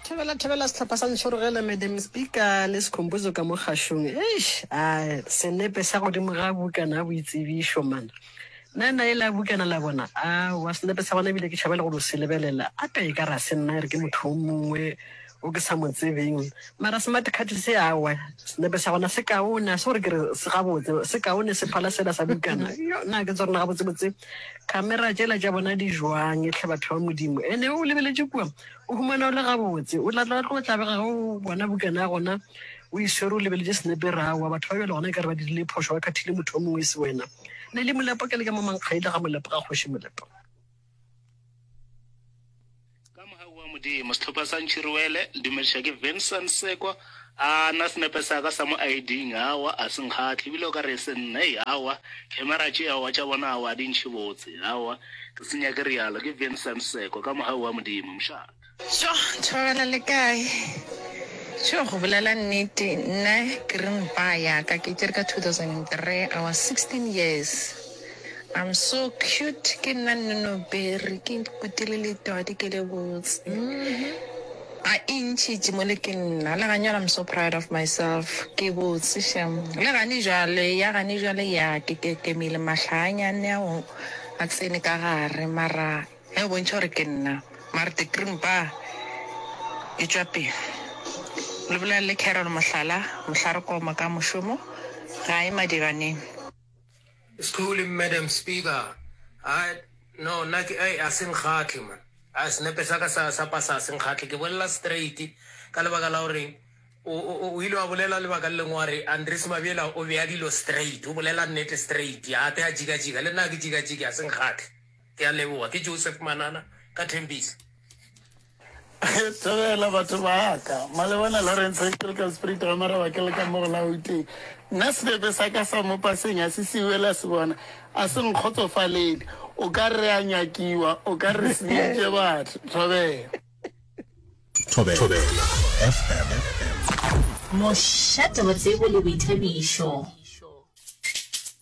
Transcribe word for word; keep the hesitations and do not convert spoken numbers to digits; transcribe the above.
Thebela thebela setlhopha sa ntshorogela Madam Speaker le sekhompozo ka mo gashong. Eish, a senepe sa godimo ga bukana boitsebišo man. Nna na ela bukana la bona. A wa senepe sa bona bile ke tšhabela go se lebelela. A ka e ka ra se nna re ke motho mongwe o ke sa mo tsebeng. Mara smart card se awa. Senepe sa bona se kaona se gore ke re se gabotse se kaone se phala sela sa bukana. Yo na ke tsona gabotse botse. Camera jela ja bona di jwang e tle batho ba modimo. Ene o lebeletse kwa o humana o le gabotse o tla tla tla be ga o bona bukana gona o isere o lebeletse senepe ra wa batho ba bele gona ka re ba dirile phosho wa khathile motho o mongwe se wena le le molepo ke le ka mo mankgaile ga molepo ga khoshi molepo ka moha wa modimo setlhopha sa ntshiriwele dumedisha ke Vincent Sekwa a na senepe sa ka sa mo I D ngawa a seng khatle bile o ka re se nna e awa camera tše awa tša bona awa di ntšhibotse awa ke senya ke rialo ke Vincent Sekwa ka moha wa modimo mshaka so tshwarela le kae so go bolela nnete nna ke re mpa ya ka ke tsere ka two thousand three I was sixteen years I'm so cute ke nna nno berry ke kutile le todi ke le botse a inchi jimole ke nna la ganya I'm so proud of myself ke botse sham le gani jale ya gani jale ya ke ke ke mile mahlanya ne o a tsene ka gare mara e bontsho re ke nna mara te krimpa e tšwape le bolela le Carol Mohlala mohlare ko maka moshomo ga e madirane School Madam Speaker I no na ke ai aseng khatle man a senepe sa ka sa sa pasa aseng khatle ke bolela straight ka le baka la hore o o ile wa bolela le baka le ngware Andres Mabela o bea dilo straight o bolela nnete straight ya te a jiga jiga le nna ke jiga jiga aseng khatle ke a leboa ke Joseph Manana ka Thembisa Tobela batho ba ka malebana Lawrence Electrical Spirit wa mara wa ke le ka mo la uti nna senepe sa ka sa mo paseng a se siwela se bona a se nkgotsofalele o ka re a nyakiwa o ka re senyetse batho Thobela Thobela F M Mo shata wa tsebo le boithabišo